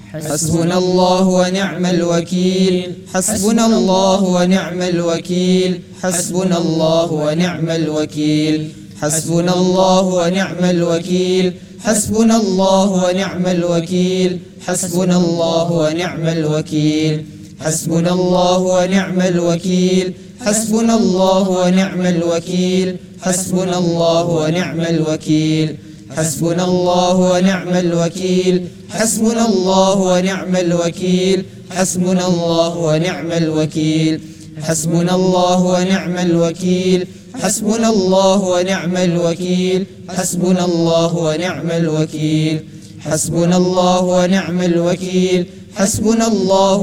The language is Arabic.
حسبنا الله ونعم الوكيل. حسبنا الله ونعم الوكيل. حسبنا الله ونعم الوكيل. حسبنا الله ونعم الوكيل. حسبنا الله ونعم الوكيل. حسبنا الله ونعم الوكيل. حسبنا الله ونعم الوكيل. حسبنا الله ونعم الوكيل. حسبنا الله ونعم الوكيل. حسبنا الله ونعم الوكيل. حسبنا الله ونعم الوكيل. حسبنا الله ونعم الوكيل. حسبنا الله ونعم الوكيل. حسبنا الله ونعم الوكيل. حسبنا الله ونعم الوكيل. حسبنا الله ونعم الوكيل. حسبنا الله